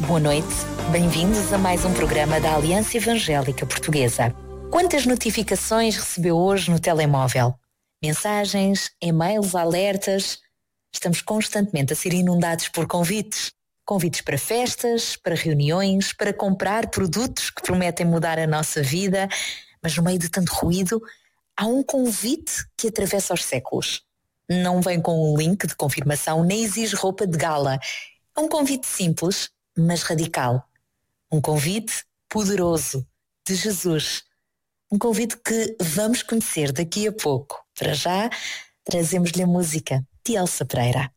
Boa noite, bem-vindos a mais um programa da Aliança Evangélica Portuguesa. Quantas notificações recebeu hoje no telemóvel? Mensagens, e-mails, alertas. Estamos constantemente a ser inundados por convites. Convites para festas, para reuniões, para comprar produtos que prometem mudar a nossa vida. Mas no meio de tanto ruído, há um convite que atravessa os séculos. Não vem com um link de confirmação, nem exige roupa de gala. É um convite simples, mas radical. Um convite poderoso de Jesus. Um convite que vamos conhecer daqui a pouco. Para já, trazemos-lhe a música de Elsa Pereira.